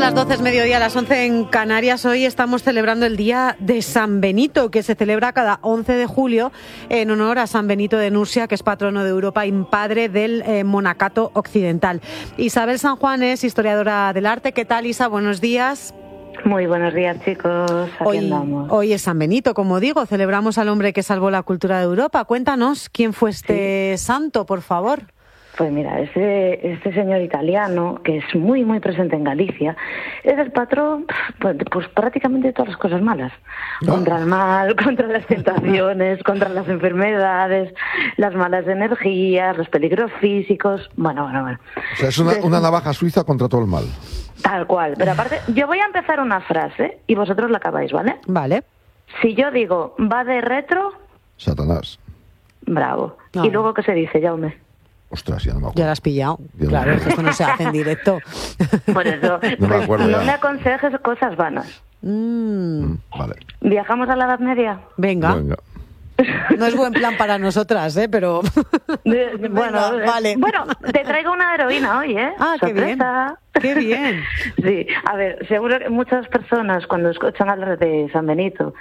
las 12, es mediodía, a las 11 en Canarias. Hoy estamos celebrando el Día de San Benito, que se celebra cada 11 de julio en honor a San Benito de Nursia, que es patrono de Europa y padre del monacato occidental. Isabel San Juan es historiadora del arte. ¿Qué tal, Isa? Buenos días. Muy buenos días, chicos. Aquí andamos. Hoy es San Benito, como digo, celebramos al hombre que salvó la cultura de Europa. Cuéntanos quién fue este santo, por favor. Pues mira, este señor italiano, que es muy, muy presente en Galicia, es el patrón, pues prácticamente de todas las cosas malas. Contra el mal, contra las tentaciones, contra las enfermedades, las malas energías, los peligros físicos. Bueno. O sea, es una navaja suiza contra todo el mal. Tal cual. Pero aparte, yo voy a empezar una frase y vosotros la acabáis, ¿vale? Vale. Si yo digo, va de retro... Satanás. Bravo. No. ¿Y luego qué se dice, Jaume? Ostras, ya no me acuerdo. Ya la has pillado. Claro, es que esto no se hace en directo. Por eso, No me acuerdo no ya. me aconsejes cosas vanas. Vale. ¿Viajamos a la Edad Media? Venga. No es buen plan para nosotras, ¿pero? Bueno, vale. Bueno, te traigo una heroína hoy, ¿eh? Ah, qué bien. Sorpresa. Qué bien. Sí, a ver, seguro que muchas personas cuando escuchan hablar de San Benito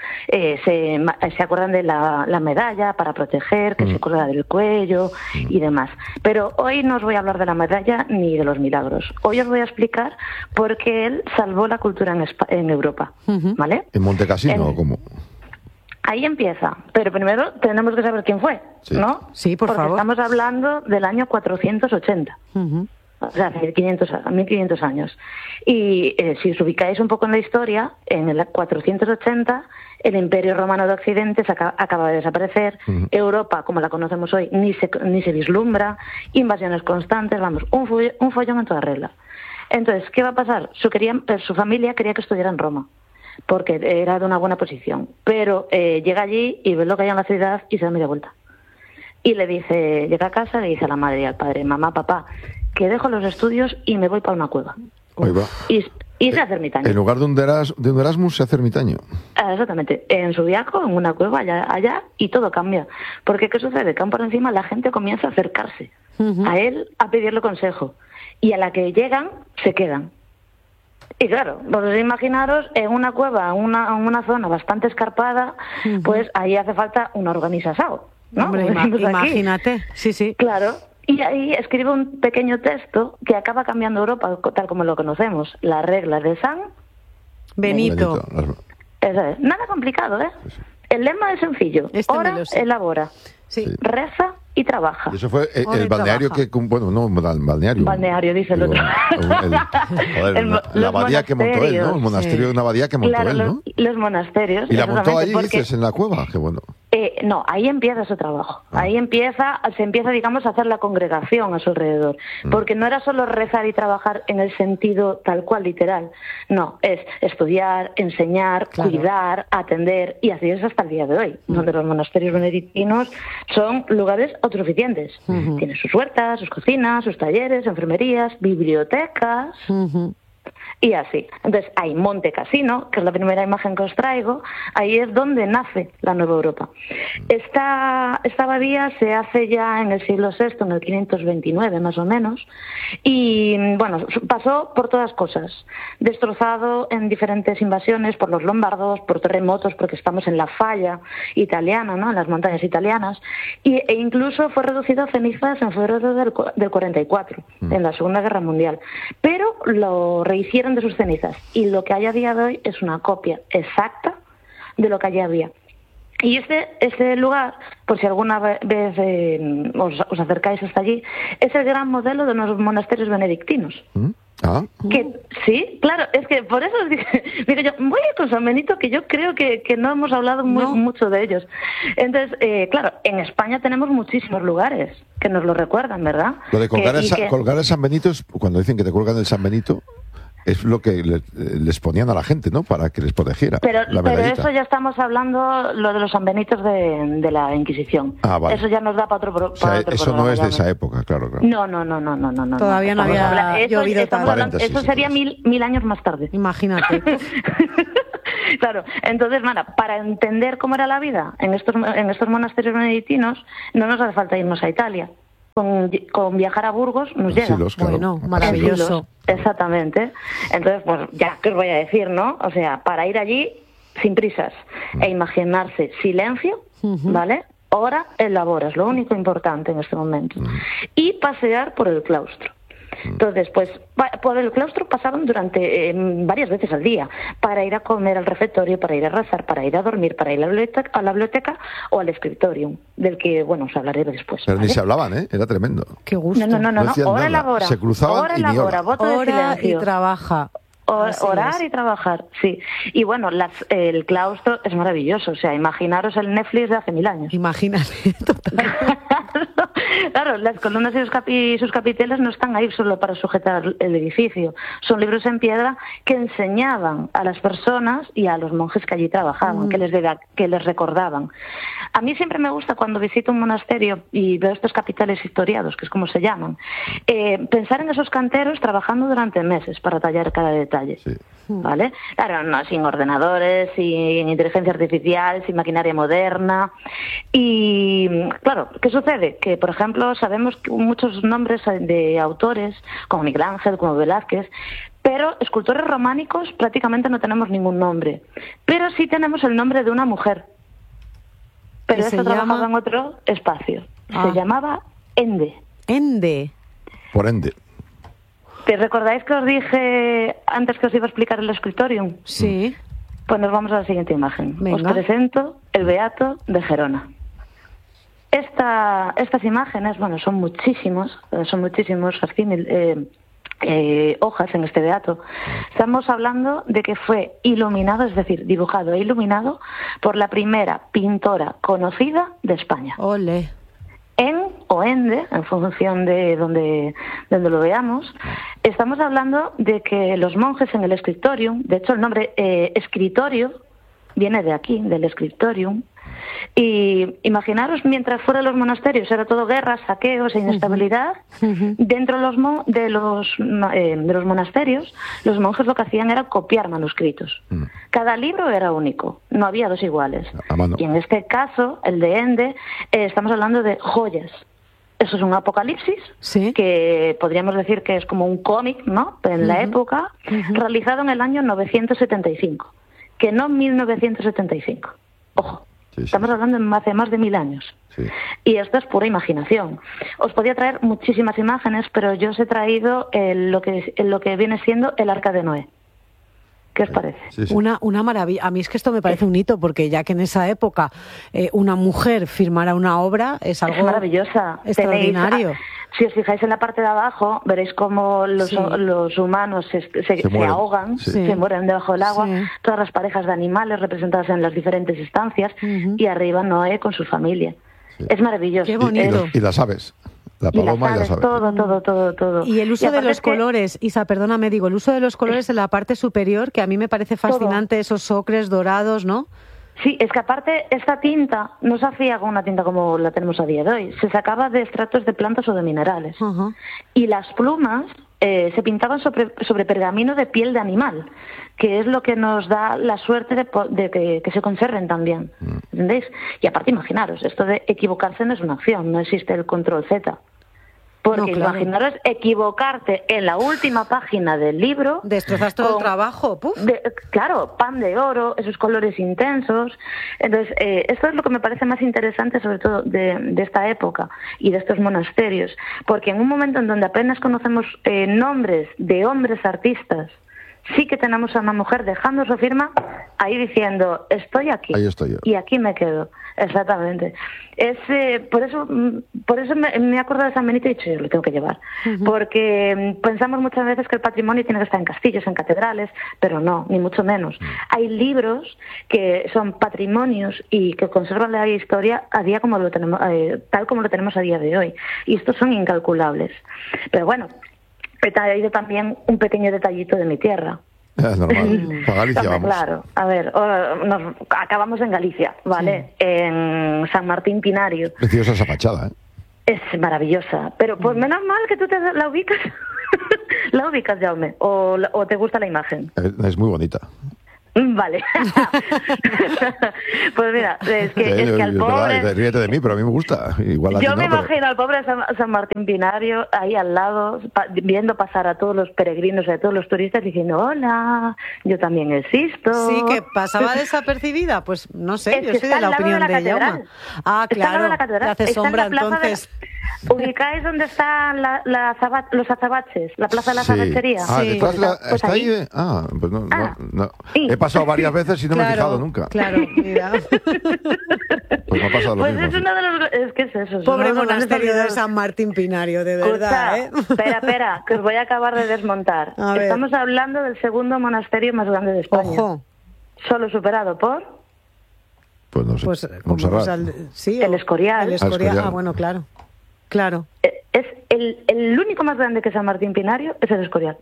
se acuerdan de la medalla para proteger, que se cuelga del cuello y demás. Pero hoy no os voy a hablar de la medalla ni de los milagros. Hoy os voy a explicar por qué él salvó la cultura en Europa, ¿vale? ¿En Montecassino o cómo? Ahí empieza, pero primero tenemos que saber quién fue, Sí. ¿no? Sí, por Porque favor. estamos hablando del año 480. O sea, hace 1500 años. Y si os ubicáis un poco en la historia, en el 480 el Imperio Romano de Occidente acaba de desaparecer, Europa, como la conocemos hoy, ni se vislumbra, invasiones constantes, vamos, un follón en toda regla. Entonces, ¿qué va a pasar? Su familia quería que estudiara en Roma, porque era de una buena posición. Pero llega allí y ve lo que hay en la ciudad y se da media vuelta. Y llega a casa y le dice a la madre y al padre, mamá, papá, que dejo los estudios y me voy para una cueva. Ahí va. Y se hace ermitaño. En lugar de un Erasmus, se hace ermitaño. Exactamente. En su viaje, en una cueva allá, y todo cambia. Porque ¿qué sucede? Que aún por encima la gente comienza a acercarse a él a pedirle consejo. Y a la que llegan, se quedan. Y claro, vosotros imaginaros en una cueva, en una zona bastante escarpada, pues ahí hace falta una organización, ¿no? Hombre, imagínate. Sí. Claro. Y ahí escribe un pequeño texto que acaba cambiando Europa tal como lo conocemos. Las reglas de San Benito. Eso es. Nada complicado, ¿eh? Sí. El lema es sencillo. Ora, elabora. Sí. Reza y trabaja. Y eso fue Ora y el balneario trabaja. bueno, no, balneario. Balneario, dice el otro. La abadía que montó él, ¿no? El monasterio de una abadía que montó él, ¿no? Los monasterios. Y la montó allí, porque, dices, en la cueva. Qué bueno. No, ahí empieza su trabajo. Ahí se empieza, digamos, a hacer la congregación a su alrededor. Porque no era solo rezar y trabajar en el sentido tal cual, literal. No, es estudiar, enseñar, cuidar, atender, y así es hasta el día de hoy, donde los monasterios benedictinos son lugares autosuficientes. Tienen sus huertas, sus cocinas, sus talleres, enfermerías, bibliotecas... Y así. Entonces hay Montecassino, que es la primera imagen que os traigo, ahí es donde nace la Nueva Europa. Esta abadía se hace ya en el siglo VI, en el 529 más o menos, y bueno, pasó por todas cosas. Destrozado en diferentes invasiones por los lombardos, por terremotos, porque estamos en la falla italiana, ¿no? En las montañas italianas, e incluso fue reducido a cenizas en febrero del 44, en la Segunda Guerra Mundial. Pero lo rehicieron de sus cenizas, y lo que hay a día de hoy es una copia exacta de lo que allí había. Y este lugar, por si alguna vez os acercáis hasta allí, es el gran modelo de los monasterios benedictinos. Que sí, claro, es que por eso os dije, yo voy a ir con San Benito, que yo creo que no hemos hablado mucho de ellos. Entonces, claro, en España tenemos muchísimos lugares que nos lo recuerdan, ¿verdad? Lo de colgar el San Benito es cuando dicen que te cuelgan el San Benito. Es lo que les ponían a la gente, ¿no? Para que les protegiera. Pero eso ya estamos hablando, lo de los sanbenitos de la Inquisición. Vale. Eso ya nos da para otro eso no es de esa época, claro. No. Todavía no había llovido tanto. Eso sería mil años más tarde. Imagínate. Claro, entonces, para entender cómo era la vida en estos monasterios benedictinos, no nos hace falta irnos a Italia. con viajar a Burgos nos llega. Silos, claro. Bueno, maravilloso. Silos, exactamente. Entonces, pues ya, ¿qué os voy a decir, no? O sea, para ir allí sin prisas e imaginarse silencio, ¿vale? Hora elabora, es lo único importante en este momento. Y pasear por el claustro. Entonces, pues por el claustro pasaban durante varias veces al día, para ir a comer al refectorio, para ir a rezar, para ir a dormir, para ir a la biblioteca o al escritorium, del que, bueno, os hablaré después. Pero ¿vale? ni se hablaban, ¿eh? Era tremendo. Qué gusto. No. decían Hora nada. elabora. Se cruzaban hora y ni elabora, hora. voto de Ora y silencio. trabaja. Así Orar es. y trabajar, sí. Y bueno, el claustro es maravilloso. O sea, imaginaros el Netflix de hace 1000 años. Imagínate, total. Claro, las columnas y sus capiteles no están ahí solo para sujetar el edificio. Son libros en piedra que enseñaban a las personas y a los monjes que allí trabajaban, que les recordaban. A mí siempre me gusta, cuando visito un monasterio y veo estos capiteles historiados, que es como se llaman, pensar en esos canteros trabajando durante meses para tallar cada detalle. Sí. ¿Vale? Claro, no, sin ordenadores, sin inteligencia artificial, sin maquinaria moderna. Y claro, ¿qué sucede? Que, por ejemplo, sabemos que muchos nombres de autores, como Miguel Ángel, como Velázquez, pero escultores románicos prácticamente no tenemos ningún nombre. Pero sí tenemos el nombre de una mujer. Pero ¿Que se esto trabajaba llama? en otro espacio. Ah. Se llamaba Ende. Ende. Por ende. ¿Te recordáis que os dije antes que os iba a explicar el escritorium? Sí. Pues nos vamos a la siguiente imagen. Venga. Os presento el Beato de Gerona. Estas imágenes, bueno, son muchísimos hojas en este Beato. Estamos hablando de que fue iluminado, es decir, dibujado e iluminado por la primera pintora conocida de España. Ole. En o Ende, en función de donde lo veamos, estamos hablando de que los monjes en el escritorium, de hecho el nombre escritorio viene de aquí, del escritorium, y imaginaros, mientras fuera de los monasterios era todo guerras, saqueos e inestabilidad, dentro de los monasterios los monjes lo que hacían era copiar manuscritos. Cada libro era único, no había dos iguales. A mano. Y en este caso, el de Ende, estamos hablando de joyas. Eso es un apocalipsis, Sí. que podríamos decir que es como un cómic, ¿no?, en la época, realizado en el año 975, que no 1975. Ojo, Sí, sí. estamos hablando hace más de 1000 años. Sí. Y esto es pura imaginación. Os podía traer muchísimas imágenes, pero yo os he traído lo que viene siendo el Arca de Noé. ¿Qué os parece? Sí, sí. Una maravilla. A mí es que esto me parece un hito, porque ya que en esa época una mujer firmara una obra es algo Es maravillosa. extraordinario. Si os fijáis en la parte de abajo, veréis cómo los humanos se mueren, ahogan, sí. se mueren debajo del agua, Sí. todas las parejas de animales representadas en las diferentes estancias, y arriba Noé con su familia. Sí. Es maravilloso. Qué bonito. Y las aves. La paloma y las aves. Todo. Y el uso de aparte los es que- colores, Isa, perdóname, digo, el uso de los colores en la parte superior, que a mí me parece fascinante, esos ocres dorados, ¿no? Sí, es que aparte esta tinta no se hacía con una tinta como la tenemos a día de hoy, se sacaba de extractos de plantas o de minerales. Ajá. Y las plumas se pintaban sobre pergamino de piel de animal, que es lo que nos da la suerte de que se conserven también. ¿Entendéis? Y aparte, imaginaros, esto de equivocarse no es una acción, no existe el control Z. Porque No, claro. imaginaros equivocarte en la última página del libro. Destrozas todo el con- trabajo, puf. Claro, pan de oro, esos colores intensos. Entonces, esto es lo que me parece más interesante, sobre todo de esta época y de estos monasterios, porque en un momento en donde apenas conocemos nombres de hombres artistas, sí que tenemos a una mujer dejando su firma ahí diciendo, estoy aquí. Ahí estoy yo. Y aquí me quedo. Exactamente. Por eso me he acordado de San Benito y he dicho, yo lo tengo que llevar. Porque pensamos muchas veces que el patrimonio tiene que estar en castillos, en catedrales, pero no, ni mucho menos. Hay libros que son patrimonios y que conservan la historia a día como lo tenemos, tal como lo tenemos a día de hoy. Y estos son incalculables. Pero bueno, he traído también un pequeño detallito de mi tierra. Es normal. Para Galicia Hombre, vamos. claro, a ver, ahora acabamos en Galicia, ¿vale? En San Martín Pinario. Preciosa esa fachada, ¿eh? Es maravillosa, pero pues menos mal que tú la ubicas. ¿La ubicas, Jaume? ¿O te gusta la imagen? Es muy bonita. Vale. Pues mira, es que al pobre... Ríete de mí, pero a mí me gusta. Igual yo me imagino al pobre San Martín Pinario ahí al lado, viendo pasar a todos los peregrinos y a todos los turistas diciendo, hola, yo también existo. Sí, que pasaba desaperficida, pues no sé, yo soy de la opinión de Jaume. Ah, claro, te hace sombra entonces. ¿Ubicáis dónde están los azabaches? La plaza de la azabachería. Ah, sí. Pues está ahí. Pues no. Sí. He pasado varias veces y no me he fijado nunca. Claro, mira. Pues me ha pasado lo mismo. Es uno de los... Es que es eso. Pobre monasterio de San Martín Pinario, de verdad, Espera, que os voy a acabar de desmontar. Estamos hablando del segundo monasterio más grande de España. Ojo. Solo superado por... Pues no sé. Pues, el Escorial. El Escorial. Ah, bueno, claro. Claro. Es el único más grande que San Martín Pinario es el Escorial.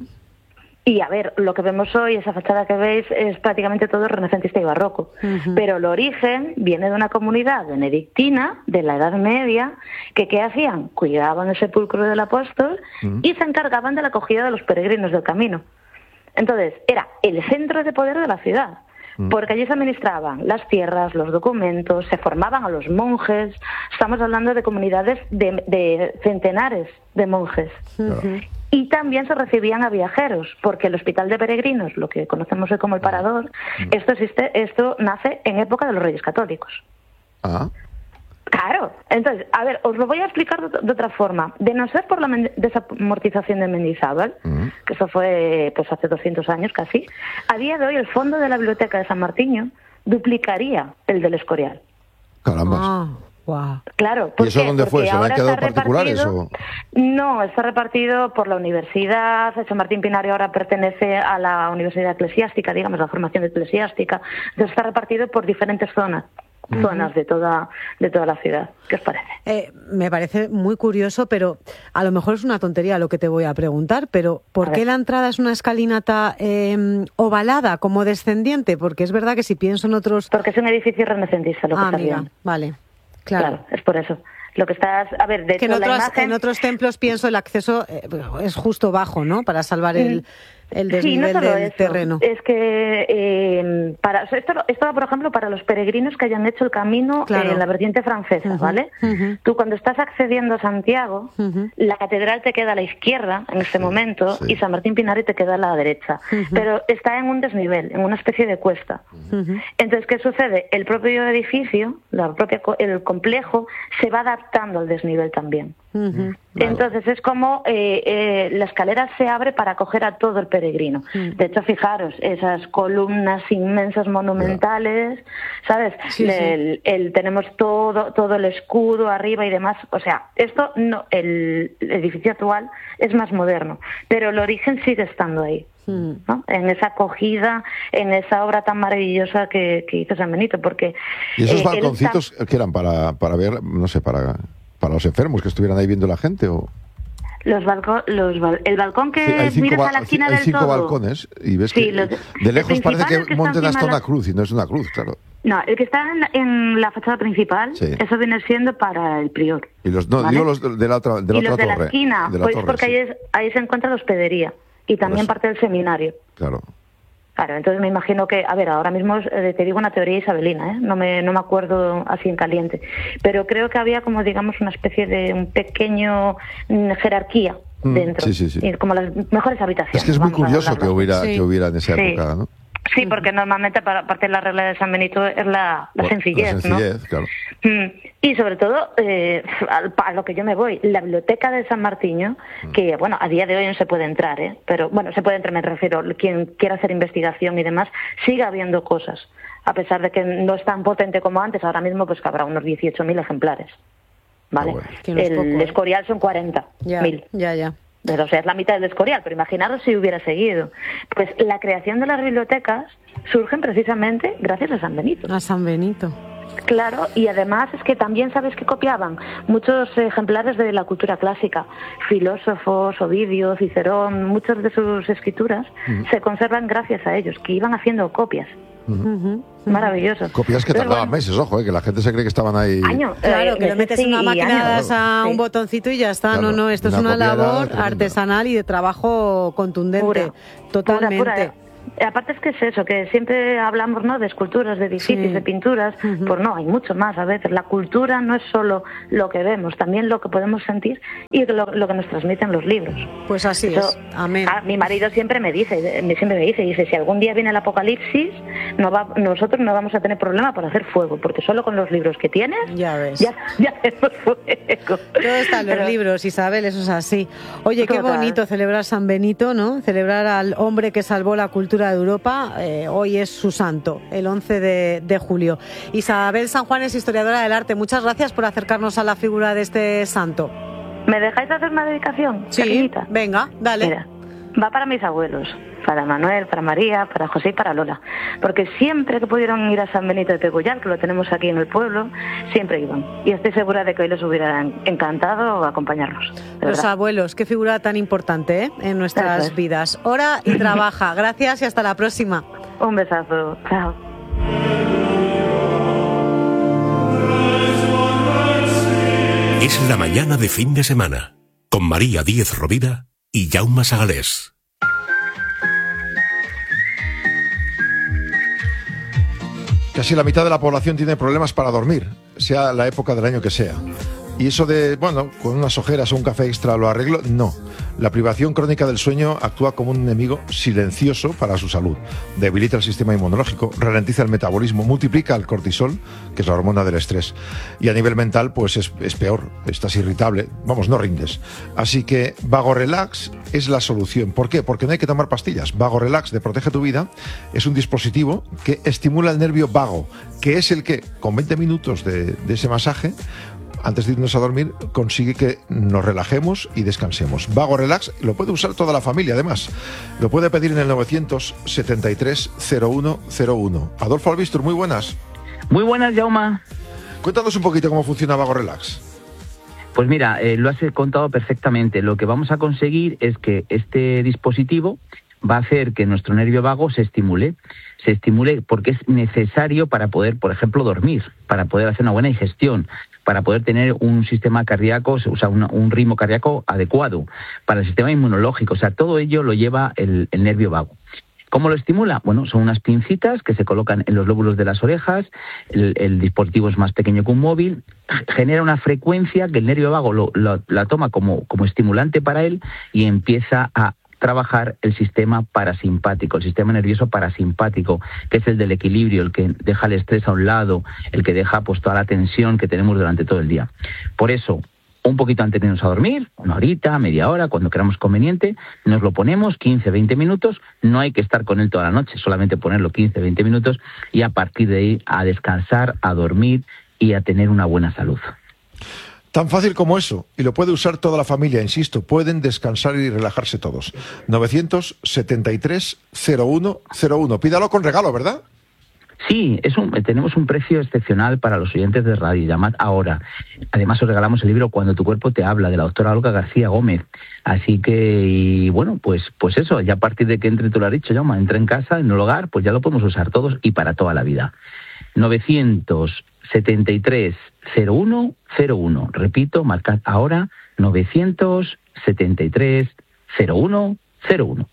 Y a ver, lo que vemos hoy, esa fachada que veis, es prácticamente todo renacentista y barroco. Pero el origen viene de una comunidad benedictina de la Edad Media que ¿qué hacían? Cuidaban el sepulcro del apóstol y se encargaban de la acogida de los peregrinos del camino. Entonces, era el centro de poder de la ciudad. Porque allí se administraban las tierras, los documentos, se formaban a los monjes. Estamos hablando de comunidades de centenares de monjes. Y también se recibían a viajeros, porque el hospital de peregrinos, lo que conocemos hoy como el Parador, esto nace en época de los Reyes Católicos. Claro. Entonces, a ver, os lo voy a explicar de otra forma. De no ser por la desamortización de Mendizábal, que eso fue pues hace 200 años casi, a día de hoy el fondo de la biblioteca de San Martiño duplicaría el del Escorial. Caramba. Wow. Claro. ¿Y eso dónde fue? ¿Se han quedado particulares? No, está repartido por la universidad. San Martín Pinario ahora pertenece a la Universidad Eclesiástica, digamos, la formación eclesiástica. Entonces está repartido por diferentes zonas de toda la ciudad. ¿Qué os parece? Me parece muy curioso, pero a lo mejor es una tontería lo que te voy a preguntar, pero ¿por qué la entrada es una escalinata ovalada, como descendiente? Porque es verdad que si pienso en otros... Porque es un edificio renacentista, lo que está bien. Vale. Claro, es por eso. Lo que estás... A ver, de hecho, en otros templos pienso el acceso es justo bajo, ¿no? Para salvar el desnivel del terreno. Es que esto va, por ejemplo, para los peregrinos que hayan hecho el camino en la vertiente francesa, ¿vale? Tú cuando estás accediendo a Santiago, la catedral te queda a la izquierda en este momento y San Martín Pinario te queda a la derecha. Pero está en un desnivel, en una especie de cuesta. Entonces, ¿qué sucede? El propio edificio, el complejo, se va adaptando al desnivel también. Entonces es como la escalera se abre para acoger a todo el peregrino. De hecho, fijaros, esas columnas inmensas monumentales, ¿sabes? Tenemos todo el escudo arriba y demás. O sea, esto no, el edificio actual es más moderno, pero el origen sigue estando ahí. ¿No? En esa acogida, en esa obra tan maravillosa que hizo San Benito, porque... ¿Y esos balconcitos que eran para ver, no sé, para los enfermos que estuvieran ahí viendo la gente o...? El balcón que miras a la esquina del todo. Hay 5 balcones y ves que de lejos parece que monten hasta una cruz y no es una cruz, claro. No, el que está en la fachada principal, eso viene siendo para el prior. Y los de la otra torre. Y los de la esquina, porque ahí se encuentra la hospedería y también parte del seminario. Claro. Claro, entonces me imagino que, a ver, ahora mismo te digo una teoría isabelina, no me acuerdo así en caliente, pero creo que había como, digamos, una especie de un pequeño jerarquía dentro, y como las mejores habitaciones. Es que es muy curioso que hubiera en esa época, ¿no? Sí, porque normalmente parte de la regla de San Benito es la sencillez, ¿no? La sencillez, claro. Y sobre todo, a lo que yo me voy, la biblioteca de San Martiño, que bueno, a día de hoy no se puede entrar, pero bueno, se puede entrar, me refiero, quien quiera hacer investigación y demás, sigue habiendo cosas, a pesar de que no es tan potente como antes, ahora mismo pues que habrá unos 18.000 ejemplares, ¿vale? El Escorial son 40.000. Ya. O sea, es la mitad del Escorial, pero imaginaros si hubiera seguido. Pues la creación de las bibliotecas surgen precisamente gracias a San Benito. A San Benito. Claro, y además es que también sabes que copiaban muchos ejemplares de la cultura clásica, filósofos, Ovidio, Cicerón, muchas de sus escrituras se conservan gracias a ellos, que iban haciendo copias. Maravilloso. Copias que tardaban meses, ojo, que la gente se cree que estaban ahí... Claro, que lo metes en una máquina, das a un botoncito y ya está. Claro, no, esto es una labor artesanal y de trabajo contundente. Totalmente. Aparte es que es eso, que siempre hablamos, ¿no?, de esculturas, de edificios, de pinturas. Pues no, hay mucho más a veces. La cultura no es solo lo que vemos, también lo que podemos sentir y lo que nos transmiten los libros. Pues así es. Amén. Mi marido siempre me dice, si algún día viene el apocalipsis, nosotros no vamos a tener problema para hacer fuego, porque solo con los libros que tienes, ya ves, ya hacemos fuego. Todo está en los libros, Isabel, eso es así. Oye, qué bonito celebrar San Benito, ¿no? Celebrar al hombre que salvó la cultura de Europa. Hoy es su santo, el 11 de julio. Isabel San Juan es historiadora del arte. Muchas gracias por acercarnos a la figura de este santo. ¿Me dejáis hacer una dedicación? Sí, pequeñita? Venga, dale. Mira, va para mis abuelos, para Manuel, para María, para José y para Lola, porque siempre que pudieron ir a San Benito de Pegullar, que lo tenemos aquí en el pueblo, siempre iban, y estoy segura de que hoy les hubiera encantado acompañarnos. Los abuelos, qué figura tan importante, en nuestras vidas. Ora y trabaja. Gracias y hasta la próxima. Un besazo, chao. Es la mañana de fin de semana, con María Díez Rovira y Jaume Sagalés. Casi la mitad de la población tiene problemas para dormir, sea la época del año que sea. Y eso de, bueno, con unas ojeras o un café extra lo arreglo, no. La privación crónica del sueño actúa como un enemigo silencioso para su salud. Debilita el sistema inmunológico, ralentiza el metabolismo, multiplica el cortisol, que es la hormona del estrés. Y a nivel mental, pues es peor, estás irritable, vamos, no rindes. Así que Vago Relax es la solución. ¿Por qué? Porque no hay que tomar pastillas. Vago Relax de Protege tu Vida es un dispositivo que estimula el nervio vago, que es el que, con 20 minutos de ese masaje, antes de irnos a dormir, consigue que nos relajemos y descansemos. Vago Relax lo puede usar toda la familia, además. Lo puede pedir en el 973-0101. Adolfo Albistur, muy buenas. Muy buenas, Jaume. Cuéntanos un poquito cómo funciona Vago Relax. Pues mira, lo has contado perfectamente. Lo que vamos a conseguir es que este dispositivo va a hacer que nuestro nervio vago se estimule porque es necesario para poder, por ejemplo, dormir, para poder hacer una buena digestión, para poder tener un sistema cardíaco, o sea, un ritmo cardíaco adecuado, para el sistema inmunológico. O sea, todo ello lo lleva el nervio vago. ¿Cómo lo estimula? Bueno, son unas pincitas que se colocan en los lóbulos de las orejas, el dispositivo es más pequeño que un móvil, genera una frecuencia que el nervio vago la toma como estimulante para él y empieza a trabajar el sistema parasimpático, el sistema nervioso parasimpático, que es el del equilibrio, el que deja el estrés a un lado, el que deja pues toda la tensión que tenemos durante todo el día. Por eso, un poquito antes de irnos a dormir, una horita, media hora, cuando queramos conveniente, nos lo ponemos 15-20 minutos, no hay que estar con él toda la noche, solamente ponerlo 15-20 minutos y a partir de ahí a descansar, a dormir y a tener una buena salud. Tan fácil como eso, y lo puede usar toda la familia, insisto, pueden descansar y relajarse todos. 973-0101. Pídalo con regalo, ¿verdad? Sí, tenemos un precio excepcional para los oyentes de radio. Llamad ahora. Además os regalamos el libro Cuando tu cuerpo te habla, de la doctora Olga García Gómez. Así que, y bueno, pues eso, ya a partir de que entre, tú lo has dicho, Jaume, entra en casa, en el hogar, pues ya lo podemos usar todos y para toda la vida. 973-0101. Repito, marcad ahora 973-0101.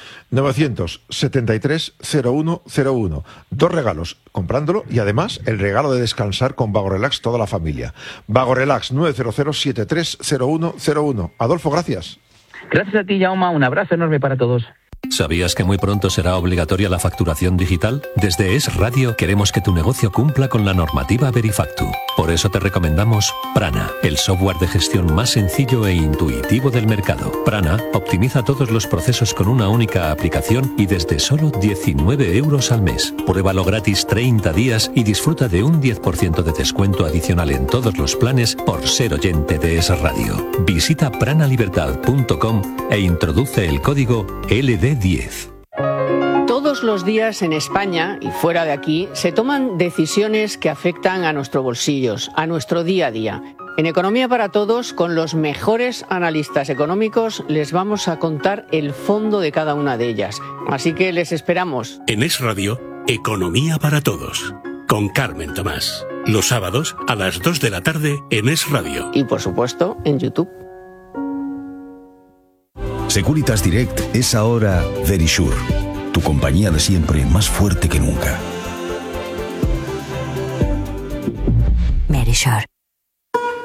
973-0101. 2 regalos, comprándolo y además el regalo de descansar con Vago Relax toda la familia. Vago Relax 900-730101. Adolfo, gracias. Gracias a ti, Jaume. Un abrazo enorme para todos. ¿Sabías que muy pronto será obligatoria la facturación digital? Desde Es Radio queremos que tu negocio cumpla con la normativa Verifactu. Por eso te recomendamos Prana, el software de gestión más sencillo e intuitivo del mercado. Prana optimiza todos los procesos con una única aplicación y desde solo 19 euros al mes. Pruébalo gratis 30 días y disfruta de un 10% de descuento adicional en todos los planes por ser oyente de Es Radio. Visita pranalibertad.com e introduce el código LD10. Todos los días en España y fuera de aquí se toman decisiones que afectan a nuestros bolsillos, a nuestro día a día. En Economía para Todos, con los mejores analistas económicos, les vamos a contar el fondo de cada una de ellas. Así que les esperamos. En Es Radio, Economía para Todos, con Carmen Tomás. Los sábados a las 2 de la tarde en Es Radio. Y por supuesto, en YouTube. Securitas Direct es ahora Verisure. tu compañía de siempre más fuerte que nunca. Medisure.